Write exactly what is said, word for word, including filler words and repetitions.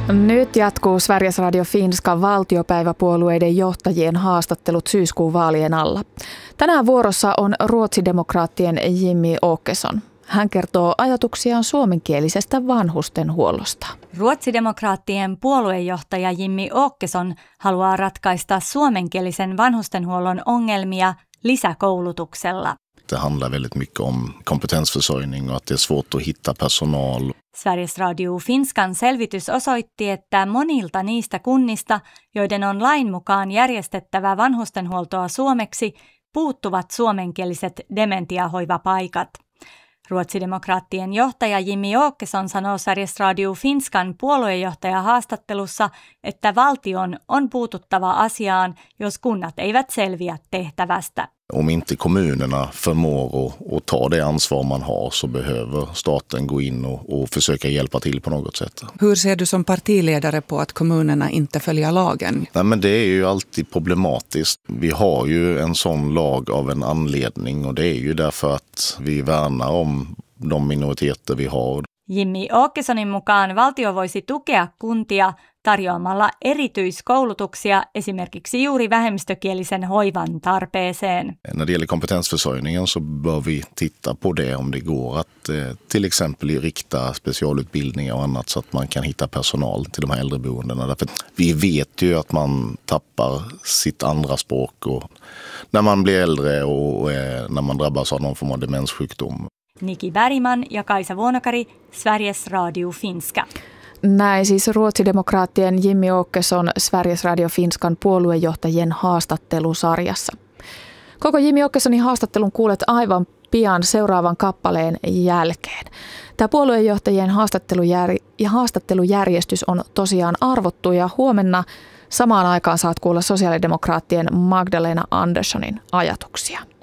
Nyt jatkuu Sveriges Radio Finskan valtiopäiväpuolueiden johtajien haastattelut syyskuun vaalien alla. Tänään vuorossa on ruotsidemokraattien Jimmie Åkesson. Hän kertoo ajatuksiaan suomenkielisestä vanhustenhuollosta. Ruotsidemokraattien puoluejohtaja Jimmie Åkesson haluaa ratkaista suomenkielisen vanhustenhuollon ongelmia lisäkoulutuksella. Det handlar väldigt mycket om kompetensförsörjning och att det är svårt att hitta personal. Sveriges Radio Finskan selvitys osoitti, että monilta niistä kunnista, joiden on lain mukaan järjestettävä vanhustenhuoltoa suomeksi, puuttuvat suomenkieliset dementiahoivapaikat. Ruotsidemokraattien johtaja Jimmie Åkesson sanoo Sveriges Radio Finskan puoluejohtaja haastattelussa, että valtion on puututtava asiaan, jos kunnat eivät selviä tehtävästä. Om inte kommunerna förmår att ta det ansvar man har så behöver staten gå in och, och försöka hjälpa till på något sätt. Hur ser du som partiledare på att kommunerna inte följer lagen? Nej, men det är ju alltid problematiskt. Vi har ju en sån lag av en anledning och det är ju därför att vi värnar om de minoriteter vi har. Jimmie Åkessonin mukaan valtio voisi tukea kuntia tarjoamalla erityiskoulutuksia esimerkiksi juuri vähemmistökielisen hoivan tarpeeseen. När det gäller kompetensförsörjningen så bör vi titta på det om det går att eh, till exempel rikta specialutbildningar och annat så att man kan hitta personal till de här äldreboendena. Därför vi vet ju att man tappar sitt andra språk och när man blir äldre och eh, när man drabbas av någon form av demenssjukdom. Niki Bergman ja Kaisa Vuonokari, Sveriges Radio Finska. Näin siis ruotsidemokraattien Jimmie Åkesson Sveriges Radio Finskan puoluejohtajien haastattelusarjassa. Koko Jimmie Åkessonin haastattelun kuulet aivan pian seuraavan kappaleen jälkeen. Tämä puoluejohtajien haastattelujär- ja haastattelujärjestys on tosiaan arvottu ja huomenna samaan aikaan saat kuulla sosiaalidemokraattien Magdalena Anderssonin ajatuksia.